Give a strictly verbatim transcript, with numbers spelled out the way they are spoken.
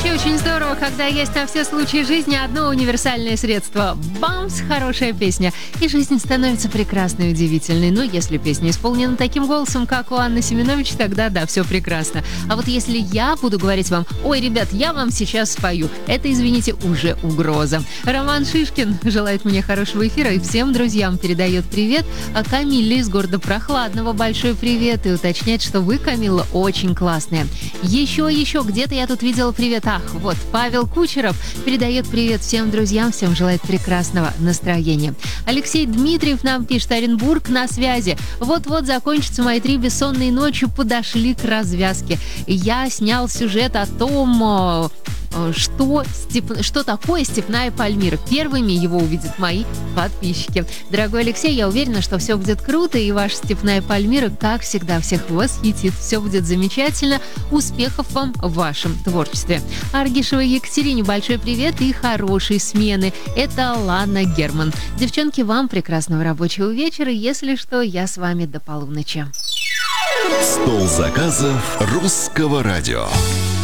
Вообще очень здорово, когда есть на все случаи жизни одно универсальное средство. Бамс! Хорошая песня. И жизнь становится прекрасной и удивительной. Но если песня исполнена таким голосом, как у Анны Семенович, тогда да, все прекрасно. А вот если я буду говорить вам: ой, ребят, я вам сейчас спою, это, извините, уже угроза. Роман Шишкин желает мне хорошего эфира и всем друзьям передает привет. А Камилле из города Прохладного большой привет и уточняет, что вы, Камилла, очень классная. Еще, еще, где-то я тут видела привет. Ах, вот, Павел Кучеров передает привет всем друзьям, всем желает прекрасного настроения. Алексей Дмитриев нам пишет: Оренбург на связи. Вот-вот закончатся мои три бессонные ночи, подошли к развязке. Я снял сюжет о том, что, степ... что такое степная Пальмира. Первыми его увидят мои подписчики. Дорогой Алексей, я уверена, что все будет круто, и ваша степная Пальмира, как всегда, всех восхитит. Все будет замечательно. Успехов вам в вашем творчестве. Аргишевой Екатерине большой привет и хорошей смены. Это Лана Герман. Девчонки, вам прекрасного рабочего вечера. Если что, я с вами до полуночи. Стол заказов Русского радио.